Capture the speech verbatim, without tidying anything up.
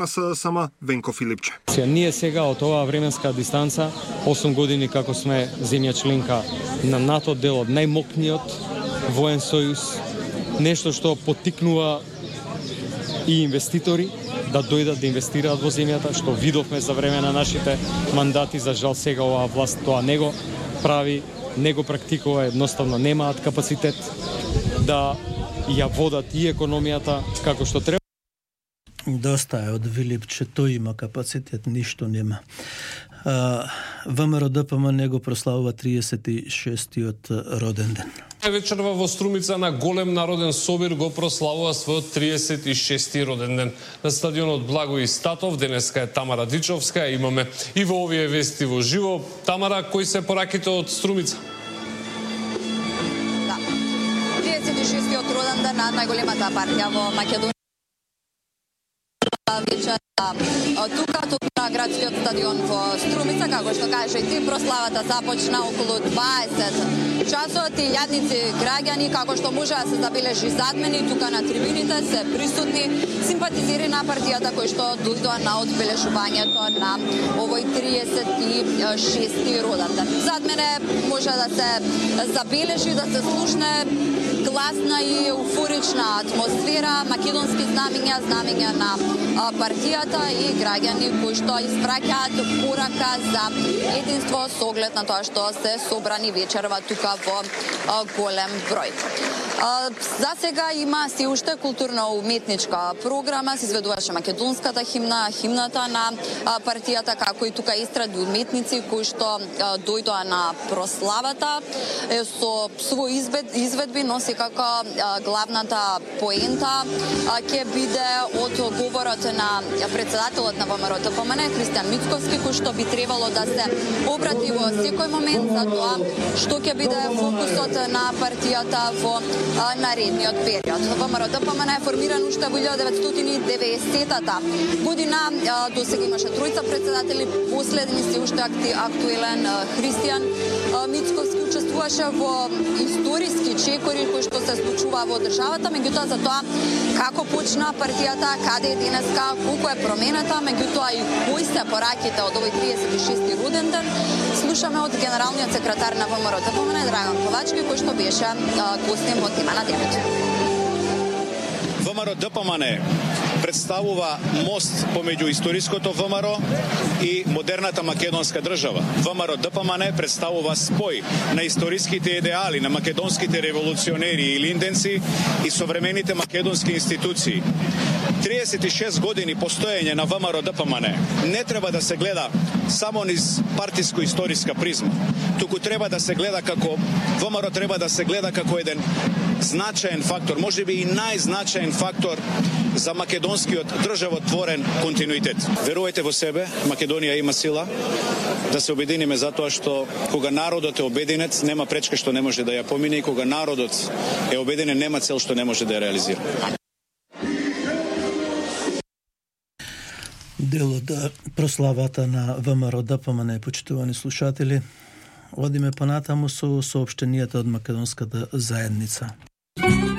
Са сама Венко Филипче. Ние сега од оваа временска дистанца, осум години како сме земја членка на НАТО, дел од најмокниот воен сојуз, нешто што поттикнува и инвеститори да дојдат да инвестираат во земјата, што видовме за време на нашите мандати. За жал сега оваа власт тоа не го прави, не го практикува, едноставно немаат капацитет да ја водат и економијата како што треба. Доста е од Вилипче, тој има капацитет, ништо нема. ВМРО-ДПМН него прославува триесет и шестиот роден ден. Вечерва во Струмица на голем народен собир го прославува својот триесет и шести роден ден. На стадионот Благој Статов денеска е Тамара Дичовска. Имаме и во овие вести во живо. Тамара, кои се пораките од Струмица? Да. триесет и шестиот роден ден на најголемата партија во Македонија. Вечер тука, тука на градскиот стадион во Струмица, како што каже и ти, прославата започна околу дваесет часот и јадници граѓани, како што може да се забележи зад мене, тука на трибините се присутни симпатизери на партијата кои што дојдоа на одбележувањето на овој триесет и шести роден ден. Зад мене може да се забележи, да се слушне гласна и еуфорична атмосфера, македонски знамиња, знамиња на партијата и граѓани кои што испраќаат порака за единство со оглед на тоа што се собрани вечерва тука во голем број. За сега има си уште културно-уметничка програма, се изведуваше македонската химна, химната на партијата, како и тука истради уметници кои што дојдоа на прославата со своји изведби, но секако главната поента ќе биде од говорот на председателот на ВМРО-ДПМН Христијан Мицковски, кој што би требало да се обрати во секој момент за тоа што ќе биде фокусот на партијата во наредниот период. ВМРО-ДПМН е формиран уште во илјадесет деветстотини и деветдесетата година. До сега имаше тројца председатели, последни се уште актуелен Христијан Мицковски учествуваше во историски чекори кои што се случува во државата, меѓутоа за тоа како почна партијата, каде е денеска, колку е промената, меѓутоа и кои се пораките од овој триесет и шести роден ден, слушаме од генералниот секретар на ВМРО-ДПМН Драган Ковачки, кој што беше гостин во тема на денот. ВМРО-ДПМН представува мост помеѓу историското ВМРО и модерната македонска држава. ВМРО-ДПМН представува спој на историските идеали на македонските револуционери и линденци и современите македонски институции. триесет и шест години постоење на ВМРО-ДПМН не треба да се гледа само низ партиско-историска призма, туку треба да се гледа како ВМРО треба да се гледа како еден значаен фактор, можеби и најзначаен фактор за македонскиот државотворен континуитет. Верувајте во себе, Македонија има сила да се обединиме затоа што кога народот е обединет, нема пречка што не може да ја помине и кога народот е обединен, нема цел што не може да ја реализира. Дел од прославата на ВМРО-ДПМН, почитувани слушатели. Одиме понатаму со соопштенијата од македонската заедница.